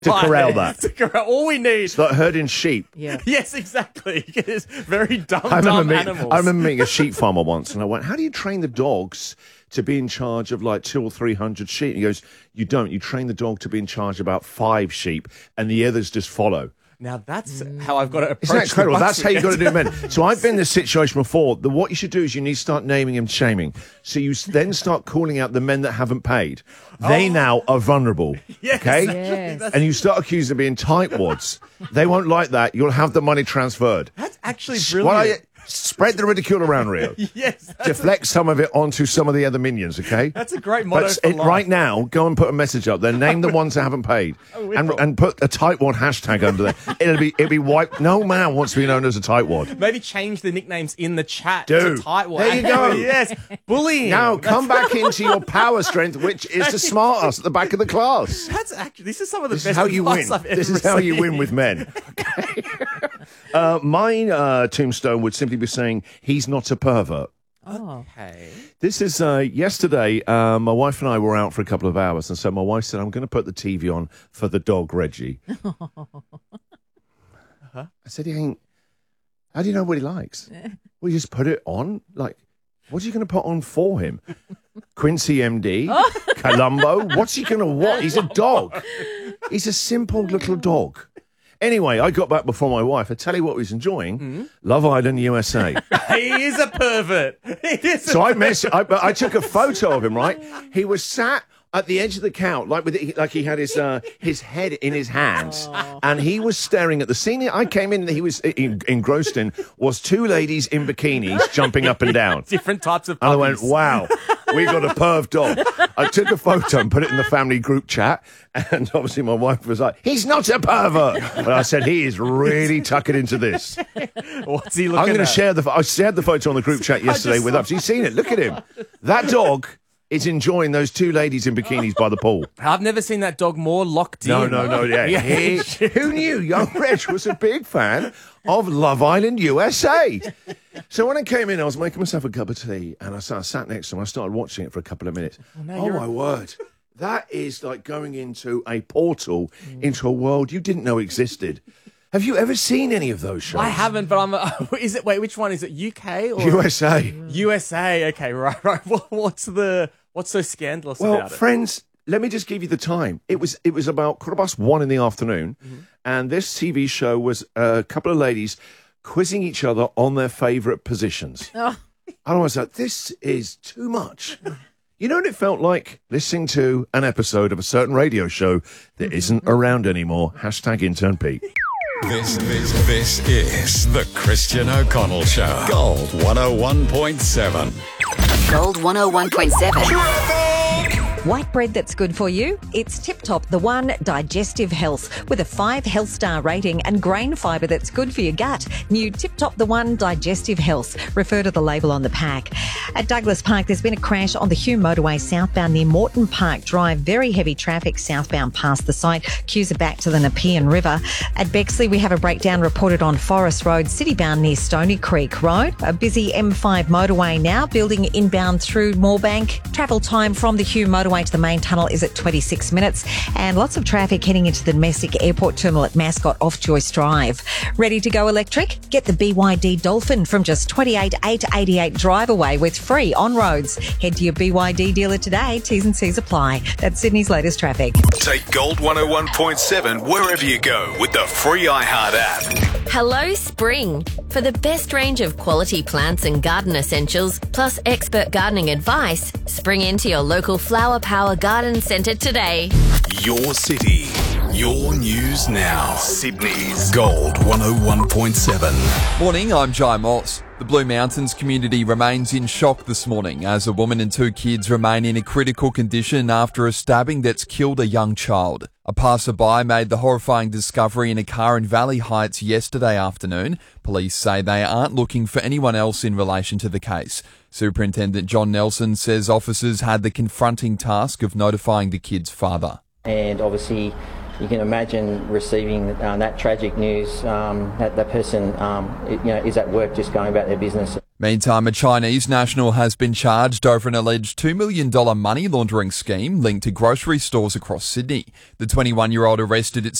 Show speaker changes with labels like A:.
A: to corral that.
B: To corral. All we need.
A: It's like herding sheep.
C: Yeah.
B: Yes, exactly. It's very dumb animals.
A: I remember meeting a sheep farmer once, and I went, how do you train the dogs to be in charge of like 200 or 300 sheep? And he goes, you don't. You train the dog to be in charge of about 5 sheep, and the others just follow.
B: Now, that's how I've got to approach.
A: Isn't that incredible?
B: the
A: That's how you got to do men. So I've been in this
B: situation.
A: situation before. What you should do is you need to start naming and shaming. So you then start calling out the men that haven't paid. They now are vulnerable.
B: Yes,
A: okay?
C: Yes.
A: And you start accusing them of being tightwads. They won't like that. You'll have the money transferred.
B: That's actually
A: Why don't
B: brilliant.
A: you spread the ridicule around, Rio.
B: Yes.
A: Deflect some of it onto some of the other minions, okay?
B: That's a great motto
A: But
B: for life.
A: right now, go and put a message up there. Name the ones that haven't paid, and put a tightwad hashtag under there. It'll be wiped. No man wants to be known as a tightwad.
B: Maybe change the nicknames in the chat
A: Dude,
B: to Tightwad.
A: there you go.
B: Yes. Bullying.
A: Now come back into your power strength, which is to smart us at the back of the class.
B: That's actually, this is some of the
A: This
B: best
A: is how you win.
B: advice I've ever
A: This is how you win
B: received.
A: with men. Okay. My tombstone would simply be saying he's not a pervert.
C: Oh.
B: Okay.
A: This is yesterday. My wife and I were out for a couple of hours, and so my wife said, "I'm going to put the TV on for the dog Reggie." I said, "He ain't. How do you know what he likes? Well, you just put it on. Like, what are you going to put on for him? Quincy MD, Columbo. What's he going to watch? He's a dog. He's a simple little dog." Anyway, I got back before my wife. I tell you what he's enjoying: Love Island USA.
B: He is a pervert. He is
A: So I took a photo of him, right? He was sat at the edge of the couch, like he had his head in his hands, and he was staring at the scene. I came in, he was engrossed in, was 2 ladies in bikinis jumping up and down.
B: different types of
A: And I
B: puppies.
A: went, wow, we got a perv dog. I took a photo and put it in the family group chat, and obviously my wife was like, he's not a pervert. But I said, he is really tucking into this.
B: What's he looking
A: I'm going to
B: at?
A: share I shared the photo on the group chat yesterday with us. You've seen it. Look at him. That dog is enjoying those 2 ladies in bikinis by the pool.
B: I've never seen that dog more locked in.
A: No. Yeah. Who knew young Reg was a big fan of Love Island USA? So when I came in, I was making myself a cup of tea, and I sat next to him. I started watching it for a couple of minutes. Oh my word. That is like going into a portal into a world you didn't know existed. Have you ever seen any of those shows?
B: I haven't, but I'm. Is it? Wait, which one is it? UK or
A: USA.
B: USA? Okay, right. What's so scandalous
A: Well,
B: about it?
A: friends, let me just give you the time. It was about 1:15 in the afternoon, and this TV show was a couple of ladies quizzing each other on their favourite positions.
C: Oh.
A: And I was like, this is too much. You know what it felt like? Listening to an episode of a certain radio show that isn't around anymore. Hashtag intern Pete.
D: This is the Christian O'Connell Show. Gold 101.7.
E: Gold 101.7.
C: White bread that's good for you? It's Tip Top, the one Digestive Health, with a 5 health star rating and grain fibre that's good for your gut. New Tip Top, the one Digestive Health. Refer to the label on the pack. At Douglas Park, there's been a crash on the Hume Motorway southbound near Moreton Park Drive. Very heavy traffic southbound past the site. Queues are back to the Nepean River. At Bexley, we have a breakdown reported on Forest Road, citybound near Stony Creek Road. A busy M5 motorway now, building inbound through Moorebank. Travel time from the Hume Motorway to the main tunnel is at 26 minutes, and lots of traffic heading into the domestic airport terminal at Mascot off Joyce Drive. Ready to go electric? Get the BYD Dolphin from just $28,888 drive away with free on-roads. Head to your BYD dealer today. T's and C's apply. That's Sydney's latest traffic.
D: Take Gold 101.7 wherever you go with the free iHeart app.
E: Hello, Spring. For the best range of quality plants and garden essentials, plus expert gardening advice, spring into your local Flower Power Garden Centre today.
D: Your city, your news now. Sydney's Gold 101.7.
F: Morning, I'm Jai Moss. The Blue Mountains community remains in shock this morning as a woman and 2 kids remain in a critical condition after a stabbing that's killed a young child. A passerby made the horrifying discovery in a car in Valley Heights yesterday afternoon. Police say they aren't looking for anyone else in relation to the case. Superintendent John Nelson says officers had the confronting task of notifying the kid's father.
G: And obviously, you can imagine receiving that tragic news that the person is at work just going about their business.
F: Meantime, a Chinese national has been charged over an alleged $2 million money laundering scheme linked to grocery stores across Sydney. The 21-year-old arrested at